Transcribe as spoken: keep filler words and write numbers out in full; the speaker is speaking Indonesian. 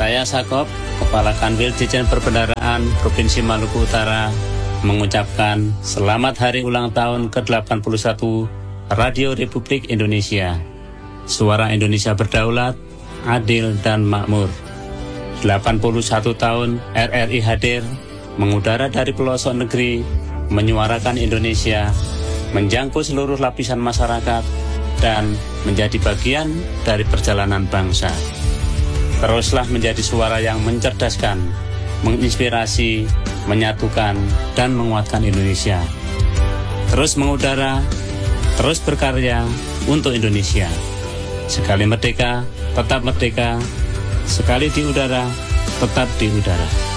Saya Sakop, Kepala Kanwil Ditjen Perbendaharaan Provinsi Maluku Utara, mengucapkan selamat hari ulang tahun ke delapan puluh satu Radio Republik Indonesia. Suara Indonesia berdaulat, adil dan makmur. delapan puluh satu tahun R R I hadir, mengudara dari pelosok negeri, menyuarakan Indonesia, menjangkau seluruh lapisan masyarakat, dan menjadi bagian dari perjalanan bangsa. Teruslah menjadi suara yang mencerdaskan, menginspirasi, menyatukan, dan menguatkan Indonesia. Terus mengudara, terus berkarya untuk Indonesia. Sekali merdeka, tetap merdeka. Sekali di udara, tetap di udara.